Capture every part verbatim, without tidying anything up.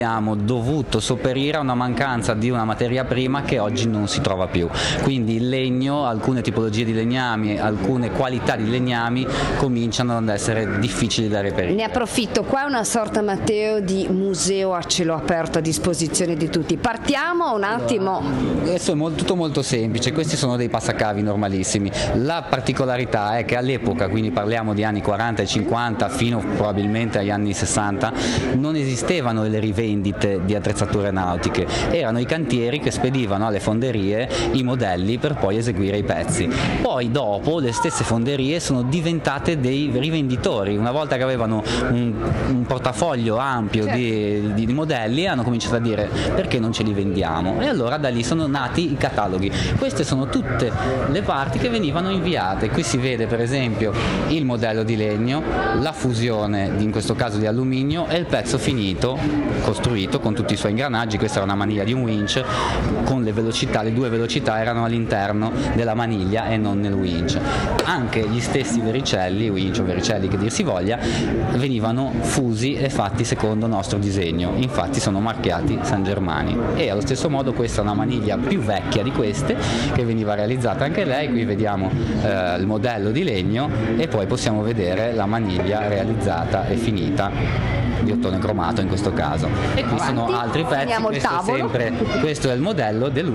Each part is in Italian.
Abbiamo dovuto sopperire a una mancanza di una materia prima che oggi non si trova più, quindi il legno, alcune tipologie di legnami, alcune qualità di legnami cominciano ad essere difficili da reperire. Ne approfitto, qua è una sorta, Matteo, di museo a cielo aperto a disposizione di tutti. Partiamo un attimo. Allora, adesso è molto, tutto molto semplice, questi sono dei passacavi normalissimi. La particolarità è che all'epoca, quindi parliamo di anni quaranta e cinquanta fino probabilmente agli anni sessanta, non esistevano le rivendite di attrezzature nautiche, erano i cantieri che spedivano alle fonderie i modelli per poi eseguire i pezzi. Poi dopo le stesse fonderie sono diventate dei rivenditori, una volta che avevano un, un portafoglio ampio certo. di, di, di modelli, hanno cominciato a dire perché non ce li vendiamo, e allora da lì sono nati i cataloghi. Queste sono tutte le parti che venivano inviate. Qui si vede per esempio il modello di legno, la fusione in questo caso di alluminio e il pezzo finito costruito con tutti i suoi ingranaggi. Questa era una maniglia di un winch con le velocità, le due velocità erano all'interno della maniglia e non nel winch. Anche gli stessi vericelli, winch o vericelli che dir si voglia, venivano fusi e fatti secondo nostro disegno, infatti sono marchiati San Germani. E allo stesso modo questa è una maniglia più vecchia di queste che veniva realizzata anche lei. Qui vediamo eh, il modello di legno e poi possiamo vedere la maniglia realizzata e finita di ottone cromato in questo caso. E qui sono altri pezzi, questo è, sempre, questo è il modello del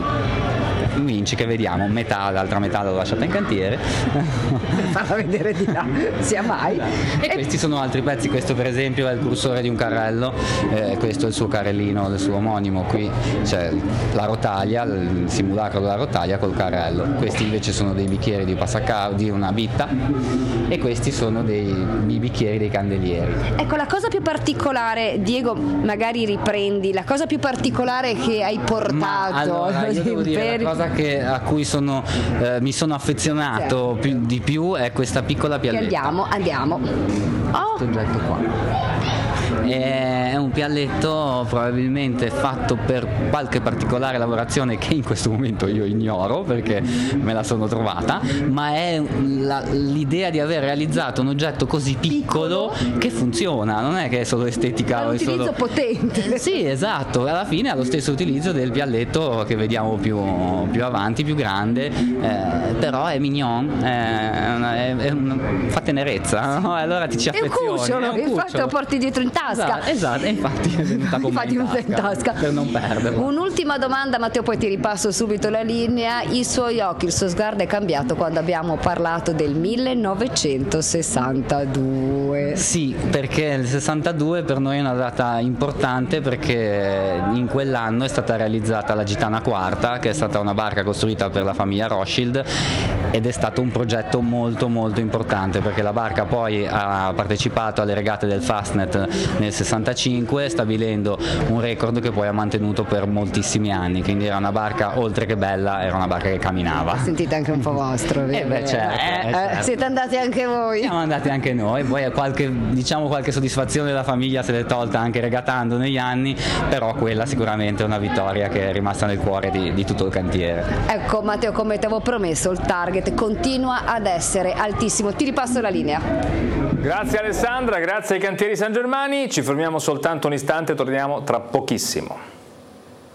winch che vediamo, metà, l'altra metà l'ho lasciata in cantiere per farla vedere di là, sia mai. E, e questi sono altri pezzi, questo per esempio è il cursore di un carrello, eh, questo è il suo carrellino del suo omonimo, qui c'è la rotaglia, il simulacro della rotaglia col carrello. Questi invece sono dei bicchieri di passacavo, di una bitta, e questi sono dei i bicchieri dei candelieri. Ecco, la cosa più particolare, Diego, magari riprendi, la cosa più particolare che hai portato. Ma allora, io devo dire, la cosa che, a cui sono, eh, mi sono affezionato più, di più è questa piccola pialletta. Andiamo, andiamo. Oh. Questo oggetto qua è un pialletto probabilmente fatto per qualche particolare lavorazione che in questo momento io ignoro perché me la sono trovata, ma è la, l'idea di aver realizzato un oggetto così piccolo, piccolo che funziona, non è che è solo estetica, è un utilizzo solo... potente. Sì, esatto, alla fine ha lo stesso utilizzo del pialletto che vediamo più, più avanti, più grande, eh, però è mignon, è una, è, è una, fa tenerezza, no? Allora ti ci affezioni. È un cucciolo, infatti lo porti dietro in tasca. Esatto, esatto, e infatti è venuta con me in tasca, in tasca per non perderla. Un'ultima domanda, Matteo, poi ti ripasso subito la linea. I suoi occhi, il suo sguardo è cambiato quando abbiamo parlato del millenovecentosessantadue. Sì, perché il sessantadue per noi è una data importante perché in quell'anno è stata realizzata la Gitana Quarta, che è stata una barca costruita per la famiglia Rothschild, ed è stato un progetto molto molto importante perché la barca poi ha partecipato alle regate del Fastnet nel sessantacinque, stabilendo un record che poi ha mantenuto per moltissimi anni, quindi era una barca oltre che bella, era una barca che camminava. Sentite anche un po' vostro, vero? Eh beh, certo, eh, eh, certo. Siete andati anche voi? Siamo andati anche noi, poi qualche, diciamo qualche soddisfazione della famiglia se l'è tolta anche regatando negli anni, però quella sicuramente è una vittoria che è rimasta nel cuore di, di tutto il cantiere. Ecco Matteo, come ti avevo promesso, il target continua ad essere altissimo. Ti ripasso la linea. Grazie Alessandra, grazie ai cantieri San Germani. Ci fermiamo soltanto un istante, torniamo tra pochissimo.